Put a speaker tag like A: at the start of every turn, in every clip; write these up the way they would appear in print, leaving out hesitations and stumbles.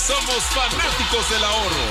A: somos fanáticos del ahorro.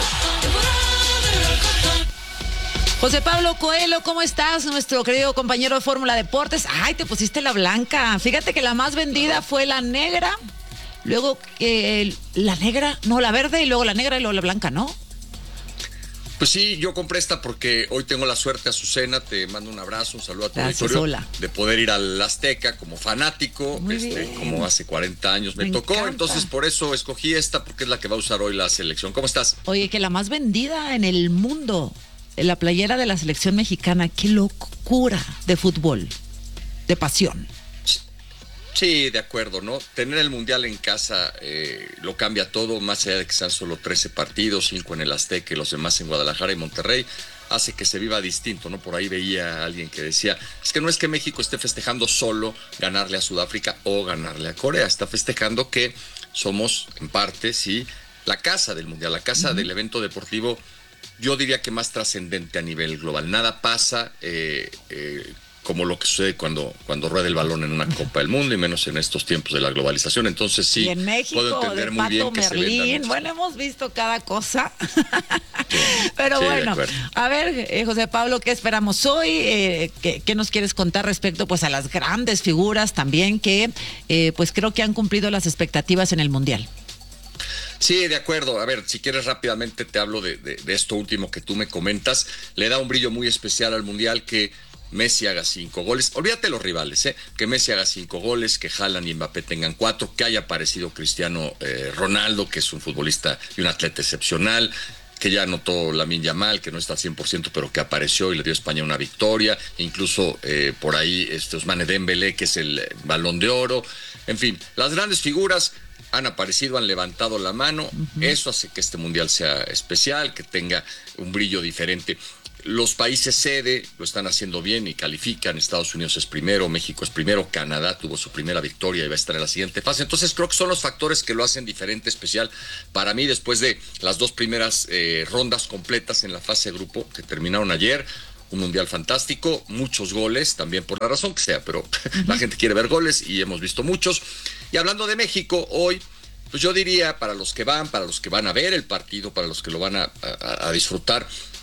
B: José Pablo Coelho, ¿cómo estás? Nuestro querido compañero de Fórmula Deportes. Ay, te pusiste la blanca. Fíjate que la más vendida fue la negra, luego la negra, no, la verde, y luego la negra y luego la blanca, ¿no?
C: Pues sí, yo compré esta porque hoy tengo la suerte, Azucena, te mando un abrazo, un saludo a tu
B: Gracias,
C: auditorio,
B: hola.
C: de poder ir al Azteca como fanático,
B: Muy bien.
C: como hace 40 años me tocó,
B: encanta.
C: Entonces por eso escogí esta, porque es la que va a usar hoy la selección. ¿Cómo estás?
B: Oye, que la más vendida en el mundo, la playera de la selección mexicana. Qué locura de fútbol, de pasión.
C: Sí, de acuerdo, ¿no? Tener el Mundial en casa lo cambia todo, más allá de que sean solo 13 partidos, 5 en el Azteca y los demás en Guadalajara y Monterrey, hace que se viva distinto, ¿no? Por ahí veía a alguien que decía, es que no es que México esté festejando solo ganarle a Sudáfrica o ganarle a Corea, está festejando que somos, en parte, sí, la casa del Mundial, la casa del evento deportivo, yo diría que más trascendente a nivel global. Nada pasa como lo que sucede cuando rueda el balón en una Copa del Mundo, y menos en estos tiempos de la globalización. Entonces sí,
B: Y en México,
C: puedo entender
B: de
C: muy bien
B: Pato
C: que se
B: Merlín,
C: vendan.
B: bueno, hemos visto cada cosa. Pero
C: sí,
B: bueno, a ver, José Pablo, ¿qué esperamos hoy? ¿Qué nos quieres contar respecto pues a las grandes figuras también que pues creo que han cumplido las expectativas en el Mundial?
C: Sí, de acuerdo. A ver, si quieres rápidamente te hablo de esto último que tú me comentas. Le da un brillo muy especial al Mundial que Messi haga 5 goles. Olvídate de los rivales, que Messi haga 5 goles, que Haaland y Mbappé tengan 4, que haya aparecido Cristiano Ronaldo, que es un futbolista y un atleta excepcional, que ya anotó Lamine Yamal, que no está al 100%, pero que apareció y le dio a España una victoria, incluso por ahí Ousmane Dembélé, que es el Balón de Oro. En fin, las grandes figuras han aparecido, han levantado la mano. Eso hace que este Mundial sea especial, que tenga un brillo diferente. Los países sede lo están haciendo bien y califican. Estados Unidos es primero, México es primero, Canadá tuvo su primera victoria y va a estar en la siguiente fase. Entonces creo que son los factores que lo hacen diferente, especial para mí, después de las 2 primeras rondas completas en la fase de grupo que terminaron ayer. Un Mundial fantástico, muchos goles, también por la razón que sea, pero la gente quiere ver goles y hemos visto muchos. Y hablando de México, hoy, pues yo diría, para los que van a ver el partido, para los que lo van a disfrutar,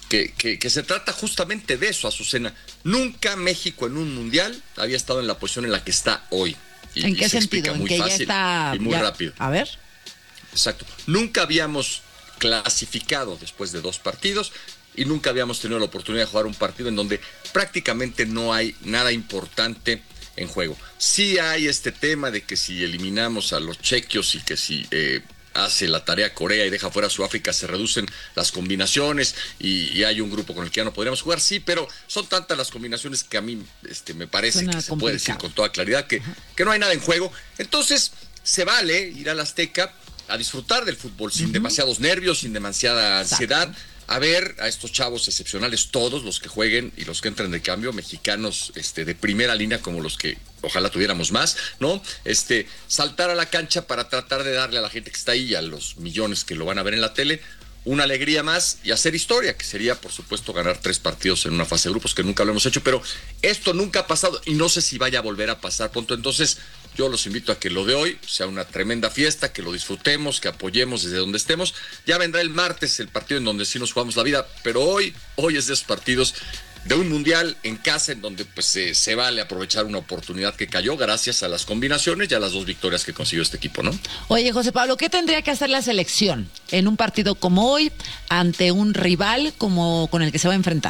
C: que se trata justamente de eso, Azucena. Nunca México en un Mundial había estado en la posición en la que está hoy.
B: ¿En qué sentido? ¿En que ya está
C: y muy rápido?
B: A ver.
C: Exacto. Nunca habíamos clasificado después de 2 partidos y nunca habíamos tenido la oportunidad de jugar un partido en donde prácticamente no hay nada importante en juego. Sí hay este tema de que si eliminamos a los chequios y que si hace la tarea Corea y deja fuera a Sudáfrica, se reducen las combinaciones y hay un grupo con el que ya no podríamos jugar, sí, pero son tantas las combinaciones que a mí me parece
B: Suena
C: que se
B: complicado.
C: puede decir con toda claridad que no hay nada en juego. Entonces se vale ir al Azteca a disfrutar del fútbol sin demasiados nervios, sin demasiada ansiedad. A ver a estos chavos excepcionales, todos los que jueguen y los que entren de cambio, mexicanos de primera línea, como los que ojalá tuviéramos más, ¿no? Saltar a la cancha para tratar de darle a la gente que está ahí y a los millones que lo van a ver en la tele una alegría más y hacer historia, que sería, por supuesto, ganar 3 partidos en una fase de grupos, que nunca lo hemos hecho, pero esto nunca ha pasado y no sé si vaya a volver a pasar pronto. Entonces, yo los invito a que lo de hoy sea una tremenda fiesta, que lo disfrutemos, que apoyemos desde donde estemos. Ya vendrá el martes el partido en donde sí nos jugamos la vida, pero hoy es de esos partidos de un Mundial en casa en donde pues se vale aprovechar una oportunidad que cayó gracias a las combinaciones y a las 2 victorias que consiguió este equipo, ¿no?
B: Oye, José Pablo, ¿qué tendría que hacer la selección en un partido como hoy ante un rival como con el que se va a enfrentar?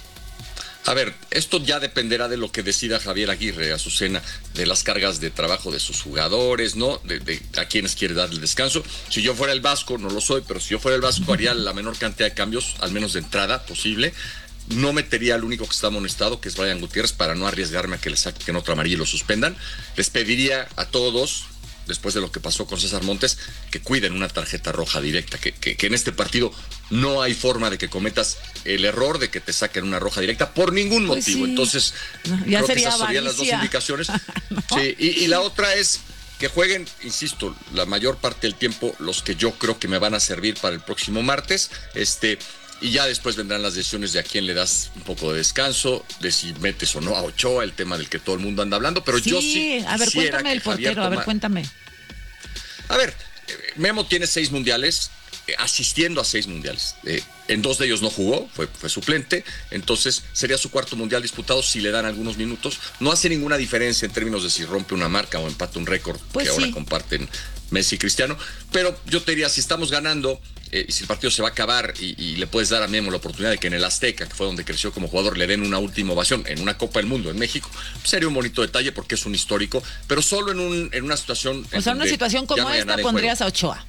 C: A ver, esto ya dependerá de lo que decida Javier Aguirre, Azucena, de las cargas de trabajo de sus jugadores, ¿no? De a quienes quiere darle el descanso. Si yo fuera el Vasco, no lo soy, pero si yo fuera el Vasco haría la menor cantidad de cambios, al menos de entrada posible. No metería al único que está amonestado, que es Brian Gutiérrez, para no arriesgarme a que le saquen otra amarilla y lo suspendan. Les pediría a todos, después de lo que pasó con César Montes, que cuiden una tarjeta roja directa, que en este partido no hay forma de que cometas el error de que te saquen una roja directa por ningún
B: Pues
C: motivo.
B: sí.
C: Entonces,
B: Ya
C: creo que
B: sería
C: esas serían las 2
B: avaricia.
C: indicaciones.
B: ¿No?
C: Sí, y la otra es que jueguen, insisto, la mayor parte del tiempo los que yo creo que me van a servir para el próximo martes, y ya después vendrán las decisiones de a quién le das un poco de descanso, de si metes o no a Ochoa, el tema del que todo el mundo anda hablando, pero yo sí
B: a ver,
C: quisiera
B: cuéntame
C: que
B: el
C: Javier
B: portero, a ver, cuéntame.
C: A ver, Memo tiene 6 mundiales, asistiendo a 6 mundiales. En 2 de ellos no jugó, fue suplente, entonces sería su 4º mundial disputado si le dan algunos minutos. No hace ninguna diferencia en términos de si rompe una marca o empata un récord
B: pues
C: que
B: sí.
C: ahora comparten Messi y Cristiano, pero yo te diría, si estamos ganando, y si el partido se va a acabar y le puedes dar a Memo la oportunidad de que en el Azteca, que fue donde creció como jugador, le den una última ovación en una Copa del Mundo en México, pues sería un bonito detalle porque es un histórico, pero solo en una situación...
B: O sea, en una situación como esta pondrías a Ochoa.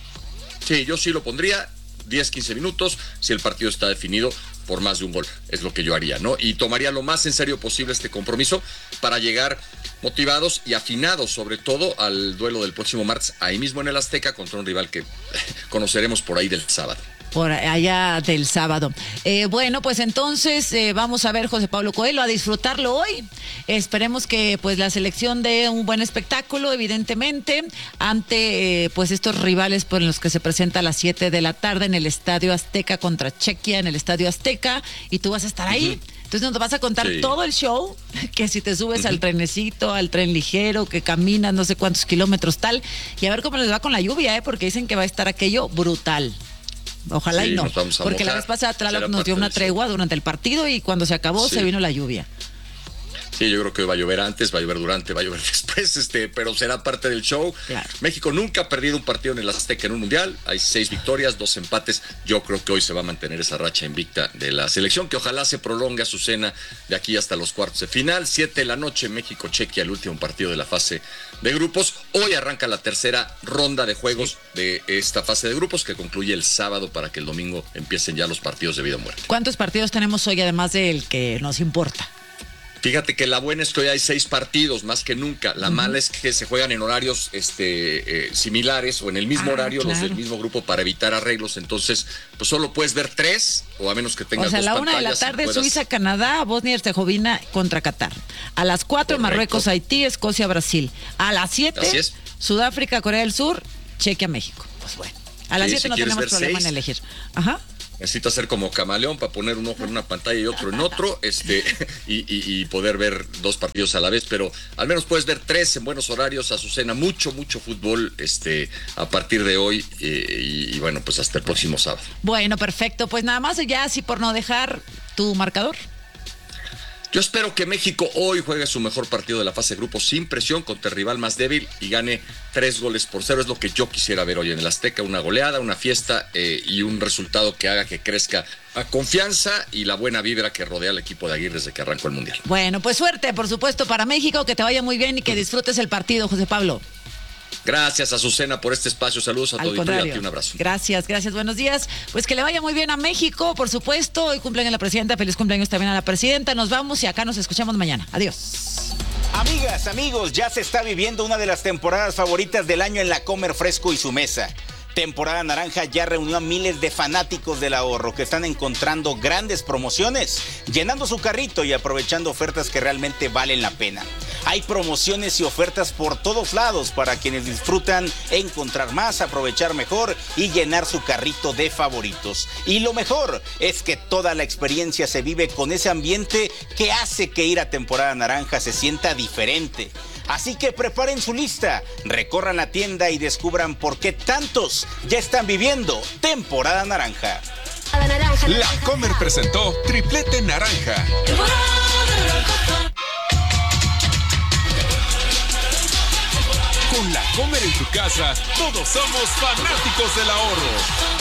C: Sí, yo sí lo pondría 10, 15 minutos si el partido está definido por más de un gol. Es lo que yo haría, ¿no? Y tomaría lo más en serio posible este compromiso para llegar motivados y afinados, sobre todo al duelo del próximo martes, ahí mismo en el Azteca, contra un rival que conoceremos por ahí del sábado.
B: Por allá del sábado. Bueno, pues entonces vamos a ver José Pablo Coelho, a disfrutarlo hoy. Esperemos que pues la selección dé un buen espectáculo, evidentemente, ante pues estos rivales por los que se presenta a las 7 de la tarde en el Estadio Azteca contra Chequia, en el Estadio Azteca, y tú vas a estar ahí. Entonces nos vas a contar todo el show, que si te subes al trenecito, al tren ligero, que caminas no sé cuántos kilómetros tal, y a ver cómo les va con la lluvia, porque dicen que va a estar aquello brutal. Ojalá y no, porque la vez pasada Tlaloc nos dio una tregua durante el partido y cuando se acabó se vino la lluvia.
C: Sí, yo creo que va a llover antes, va a llover durante, va a llover después, pero será parte del show.
B: Claro.
C: México nunca ha perdido un partido en el Azteca en un mundial, hay 6 victorias, 2 empates. Yo creo que hoy se va a mantener esa racha invicta de la selección, que ojalá se prolongue a su cena de aquí hasta los cuartos de final. 7 de la noche, México-Chequia, el último partido de la fase de grupos. Hoy arranca la tercera ronda de juegos de esta fase de grupos, que concluye el sábado para que el domingo empiecen ya los partidos de vida o muerte.
B: ¿Cuántos partidos tenemos hoy, además del que nos importa?
C: Fíjate que la buena es que hoy hay 6 partidos, más que nunca. La mala es que se juegan en horarios similares o en el mismo horario,
B: claro.
C: Los del mismo grupo, para evitar arreglos. Entonces, pues solo puedes ver 3, o a menos que tengas 2 pantallas.
B: O sea, a la 1 de la tarde, puedas... Suiza, Canadá, Bosnia y Herzegovina contra Qatar. A las 4, Marruecos, Haití, Escocia, Brasil. A las 7, Sudáfrica, Corea del Sur, Chequia, México. Pues bueno, a las 7 no tenemos problema en elegir. Ajá.
C: Necesito hacer como camaleón para poner un ojo en una pantalla y otro en otro, y poder ver 2 partidos a la vez, pero al menos puedes ver 3 en buenos horarios. Azucena, mucho fútbol a partir de hoy, y bueno, pues hasta el próximo sábado.
B: Bueno, perfecto, pues nada más ya, así por no dejar tu marcador.
C: Yo espero que México hoy juegue su mejor partido de la fase de grupos sin presión contra el rival más débil y gane 3-0. Es lo que yo quisiera ver hoy en el Azteca, una goleada, una fiesta, y un resultado que haga que crezca la confianza y la buena vibra que rodea al equipo de Aguirre desde que arrancó el Mundial.
B: Bueno, pues suerte, por supuesto, para México, que te vaya muy bien y que disfrutes el partido, José Pablo.
C: Gracias, Azucena, por este espacio. Saludos a todo y a ti, un abrazo.
B: Gracias, buenos días. Pues que le vaya muy bien a México, por supuesto. Hoy cumpleaños la presidenta, feliz cumpleaños también a la presidenta. Nos vamos y acá nos escuchamos mañana. Adiós.
D: Amigas, amigos, ya se está viviendo una de las temporadas favoritas del año en la Comer Fresco y su mesa. Temporada Naranja ya reunió a miles de fanáticos del ahorro que están encontrando grandes promociones, llenando su carrito y aprovechando ofertas que realmente valen la pena. Hay promociones y ofertas por todos lados para quienes disfrutan encontrar más, aprovechar mejor y llenar su carrito de favoritos. Y lo mejor es que toda la experiencia se vive con ese ambiente que hace que ir a Temporada Naranja se sienta diferente. Así que preparen su lista, recorran la tienda y descubran por qué tantos ya están viviendo Temporada Naranja.
A: La Comer presentó Triplete Naranja. Con La Comer en tu casa, todos somos fanáticos del ahorro.